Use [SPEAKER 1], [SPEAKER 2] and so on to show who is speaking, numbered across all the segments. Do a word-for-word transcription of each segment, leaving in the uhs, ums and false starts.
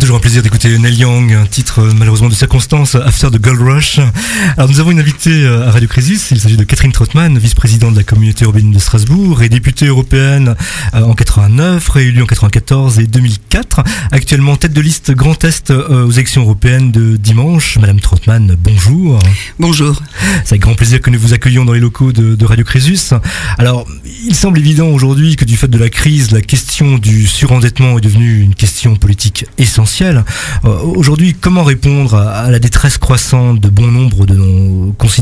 [SPEAKER 1] toujours un plaisir d'écouter Neil Young, un titre malheureusement de circonstance, After the Gold Rush. Alors nous avons une invitée à Radio Crésus, il s'agit de Catherine Trautmann, vice-présidente de la communauté urbaine de Strasbourg et députée européenne en quatre-vingt-neuf, réélue en quatre-vingt-quatorze et deux mille quatre, actuellement tête de liste Grand Est aux élections européennes de dimanche. Madame Trautmann, bonjour.
[SPEAKER 2] Bonjour.
[SPEAKER 1] C'est avec grand plaisir que nous vous accueillons dans les locaux de, de Radio Crésus. Alors, il semble évident aujourd'hui que du fait de la crise, la question du surendettement est devenue une question politique essentielle. Euh, aujourd'hui, comment répondre à, à la détresse croissante de bon nombre de nos concitoyens ?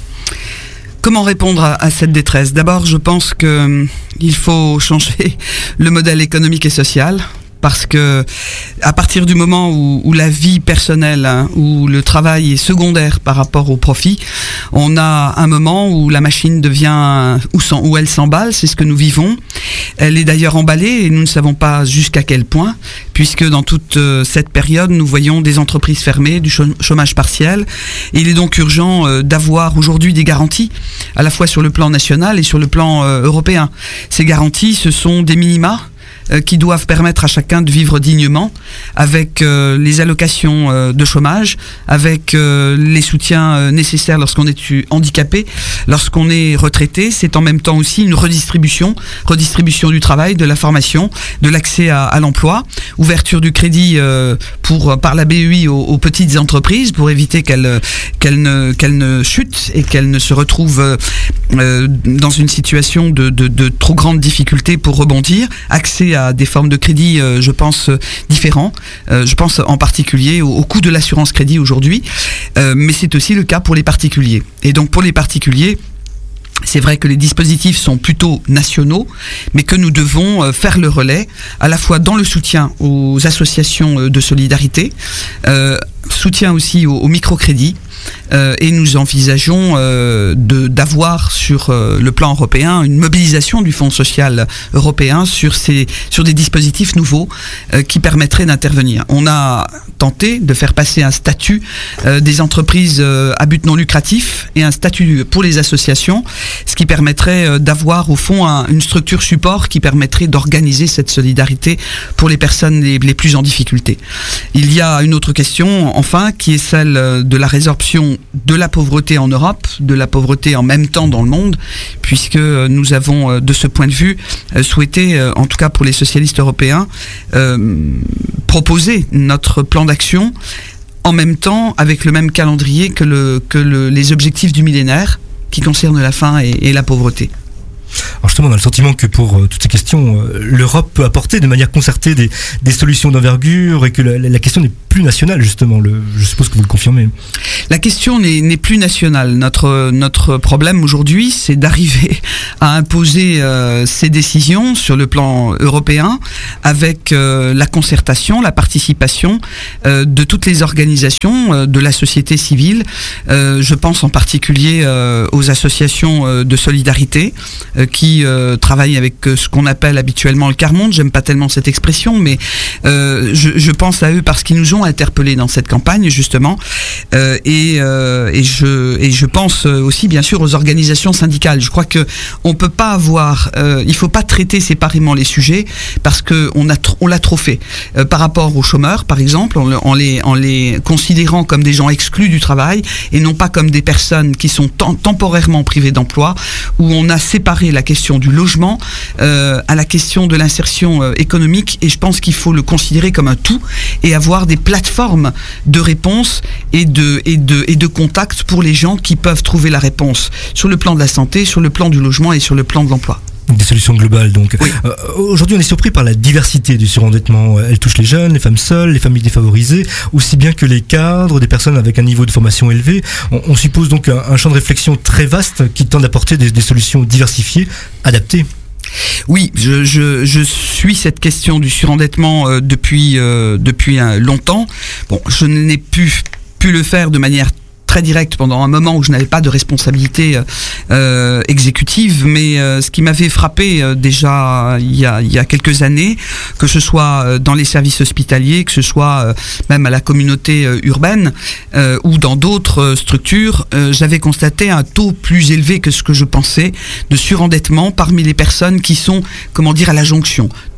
[SPEAKER 2] Comment répondre à, à cette détresse ? D'abord, je pense que euh, il faut changer le modèle économique et social. Parce que à partir du moment où, où la vie personnelle, hein, où le travail est secondaire par rapport au profit, on a un moment où la machine devient, où, où elle s'emballe, c'est ce que nous vivons. Elle est d'ailleurs emballée et nous ne savons pas jusqu'à quel point, puisque dans toute euh, cette période, nous voyons des entreprises fermées, du chômage partiel. Et il est donc urgent euh, d'avoir aujourd'hui des garanties, à la fois sur le plan national et sur le plan euh, européen. Ces garanties, ce sont des minima qui doivent permettre à chacun de vivre dignement, avec euh, les allocations euh, de chômage, avec euh, les soutiens euh, nécessaires lorsqu'on est handicapé, lorsqu'on est retraité. C'est en même temps aussi une redistribution, redistribution du travail, de la formation, de l'accès à, à l'emploi, ouverture du crédit euh, pour par la B E I aux, aux petites entreprises pour éviter qu'elles qu'elles ne qu'elles ne chutent et qu'elles ne se retrouvent euh, dans une situation de, de, de trop grande difficulté pour rebondir. Accès à des formes de crédit, euh, je pense, euh, différents. Euh, je pense en particulier au, au coût de l'assurance crédit aujourd'hui, euh, mais c'est aussi le cas pour les particuliers. Et donc pour les particuliers, c'est vrai que les dispositifs sont plutôt nationaux, mais que nous devons faire le relais, à la fois dans le soutien aux associations de solidarité, euh, soutien aussi au, au microcrédit, euh, et nous envisageons euh, de, d'avoir sur euh, le plan européen une mobilisation du Fonds social européen sur, ces, sur des dispositifs nouveaux euh, qui permettraient d'intervenir. On a tenté de faire passer un statut euh, des entreprises euh, à but non lucratif et un statut pour les associations, ce qui permettrait euh, d'avoir au fond un, une structure support qui permettrait d'organiser cette solidarité pour les personnes les, les plus en difficulté. Il y a une autre question, enfin, qui est celle de la résorption de la pauvreté en Europe, de la pauvreté en même temps dans le monde, puisque nous avons, de ce point de vue, souhaité, en tout cas pour les socialistes européens, euh, proposer notre plan d'action en même temps, avec le même calendrier que, le, que le, les objectifs du millénaire qui concernent la faim et, et la pauvreté.
[SPEAKER 1] Alors justement, on a le sentiment que pour euh, toutes ces questions, euh, l'Europe peut apporter de manière concertée des, des solutions d'envergure et que la, la question n'est plus nationale, justement. Le, je suppose que vous le confirmez.
[SPEAKER 2] La question n'est, n'est plus nationale. Notre, notre problème aujourd'hui, c'est d'arriver à imposer euh, ces décisions sur le plan européen avec euh, la concertation, la participation euh, de toutes les organisations euh, de la société civile. Euh, je pense en particulier euh, aux associations euh, de solidarité euh, qui euh, travaillent avec euh, ce qu'on appelle habituellement le quart monde. J'aime pas tellement cette expression, mais euh, je, je pense à eux parce qu'ils nous ont interpellés dans cette campagne, justement. Euh, et, euh, et, je, et je pense aussi, bien sûr, aux organisations syndicales. Je crois que on peut pas avoir... Euh, il faut pas traiter séparément les sujets parce qu'on a tr- on l'a trop fait. Euh, par rapport aux chômeurs, par exemple, en, en, les, en les considérant comme des gens exclus du travail et non pas comme des personnes qui sont tem- temporairement privées d'emploi, où on a séparé la question du logement euh, à la question de l'insertion euh, économique, et je pense qu'il faut le considérer comme un tout et avoir des plateformes de réponse et de, et de, et de contact pour les gens qui peuvent trouver la réponse sur le plan de la santé, sur le plan du logement et sur le plan de l'emploi.
[SPEAKER 1] Des solutions globales, donc.
[SPEAKER 2] Oui.
[SPEAKER 1] Euh, aujourd'hui, on est surpris par la diversité du surendettement. Elle touche les jeunes, les femmes seules, les familles défavorisées, aussi bien que les cadres, des personnes avec un niveau de formation élevé. On, on suppose donc un, un champ de réflexion très vaste qui tend à apporter des, des solutions diversifiées, adaptées.
[SPEAKER 2] Oui, je, je, je suis cette question du surendettement euh, depuis, euh, depuis euh, longtemps. Bon, je n'ai pu, pu le faire de manière très direct pendant un moment où je n'avais pas de responsabilité euh, exécutive, mais euh, ce qui m'avait frappé euh, déjà il y, a, il y a quelques années, que ce soit dans les services hospitaliers, que ce soit euh, même à la communauté euh, urbaine euh, ou dans d'autres euh, structures, euh, j'avais constaté un taux plus élevé que ce que je pensais de surendettement parmi les personnes qui sont, comment dire, à la jonction,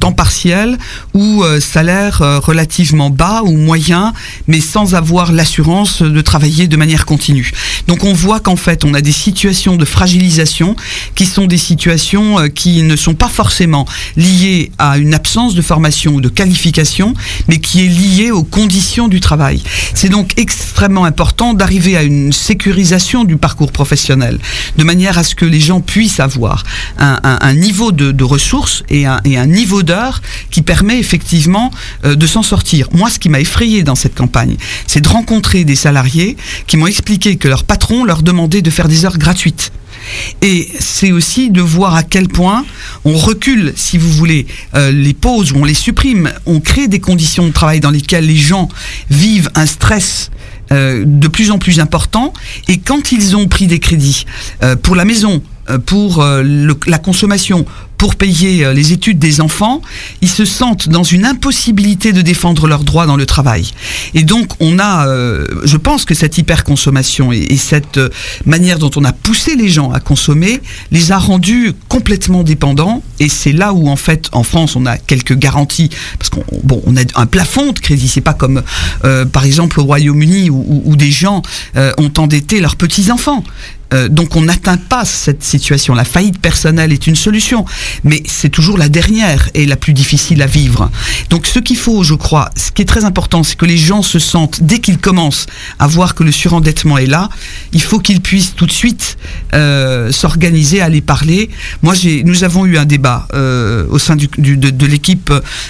[SPEAKER 2] temps partiel ou euh, salaire euh, relativement bas ou moyen, mais sans avoir l'assurance de travailler de manière continue. Donc on voit qu'en fait on a des situations de fragilisation qui sont des situations euh, qui ne sont pas forcément liées à une absence de formation ou de qualification, mais qui est liée aux conditions du travail. C'est donc extrêmement important d'arriver à une sécurisation du parcours professionnel, de manière à ce que les gens puissent avoir un, un, un niveau de, de ressources et un, et un niveau d'heures qui permet effectivement euh, de s'en sortir. Moi, ce qui m'a effrayé dans cette campagne, c'est de rencontrer des salariés qui m'ont expliqué que leur patron leur demandait de faire des heures gratuites. Et c'est aussi de voir à quel point on recule, si vous voulez, euh, les pauses, ou on les supprime. On crée des conditions de travail dans lesquelles les gens vivent un stress euh, de plus en plus important. Et quand ils ont pris des crédits euh, pour la maison, euh, pour euh, le, la consommation, pour payer les études des enfants, ils se sentent dans une impossibilité de défendre leurs droits dans le travail. Et donc, on a, euh, je pense que cette hyperconsommation et, et cette manière dont on a poussé les gens à consommer les a rendus complètement dépendants. Et c'est là où, en fait, en France, on a quelques garanties, parce qu'on bon, on a un plafond de crédit. C'est pas comme, euh, par exemple, au Royaume-Uni où, où, où des gens euh, ont endetté leurs petits-enfants. Euh, donc on n'atteint pas cette situation. La faillite personnelle est une solution, mais c'est toujours la dernière et la plus difficile à vivre. Donc ce qu'il faut, je crois, ce qui est très important, c'est que les gens se sentent, dès qu'ils commencent à voir que le surendettement est là, il faut qu'ils puissent tout de suite euh, s'organiser, aller parler. Moi, j'ai, nous avons eu un débat euh, au sein du, du, de, de l'équipe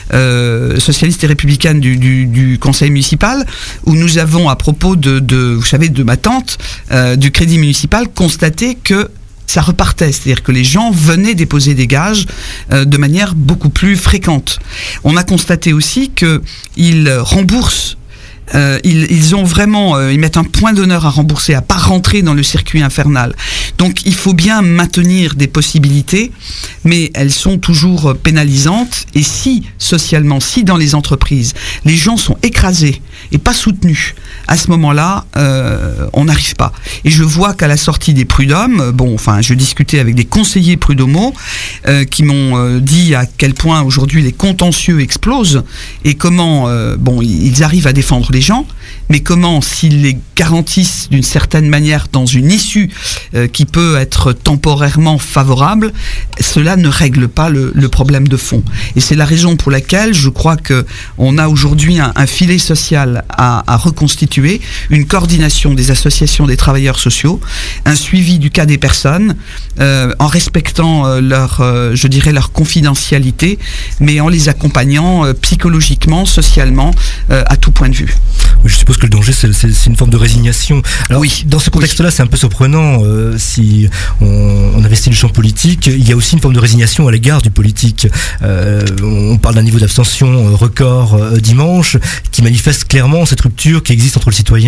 [SPEAKER 2] euh, socialiste et républicaine du, du, du conseil municipal, où nous avons, à propos de, de vous savez, de ma tante, euh, du crédit municipal, constater que ça repartait, c'est-à-dire que les gens venaient déposer des gages euh, de manière beaucoup plus fréquente. On a constaté aussi qu'ils remboursent, euh, ils, ils ont vraiment, euh, ils mettent un point d'honneur à rembourser, à pas rentrer dans le circuit infernal. Donc il faut bien maintenir des possibilités, mais elles sont toujours pénalisantes. Et si, socialement, si dans les entreprises, les gens sont écrasés et pas soutenus, à ce moment-là, euh, on n'arrive pas. Et je vois qu'à la sortie des prud'hommes, bon, enfin, je discutais avec des conseillers prud'homaux euh, qui m'ont euh, dit à quel point aujourd'hui les contentieux explosent et comment, euh, bon, ils arrivent à défendre les gens, mais comment, s'ils les garantissent d'une certaine manière dans une issue euh, qui peut être temporairement favorable, cela ne règle pas le, le problème de fond. Et c'est la raison pour laquelle je crois que on a aujourd'hui un, un filet social à, à reconstituer, une coordination des associations des travailleurs sociaux, un suivi du cas des personnes, euh, en respectant euh, leur, euh, je dirais, leur confidentialité, mais en les accompagnant euh, psychologiquement, socialement, euh, à tout point de vue.
[SPEAKER 1] Je suppose que le danger, c'est, c'est, c'est une forme de résignation. Alors,
[SPEAKER 2] oui.
[SPEAKER 1] Dans ce contexte-là, oui. C'est un peu surprenant. Euh, si on, on investit le champ politique, il y a aussi une forme de résignation à l'égard du politique. Euh, on parle d'un niveau d'abstention record euh, dimanche, qui manifeste clairement cette rupture qui existe entre le citoyen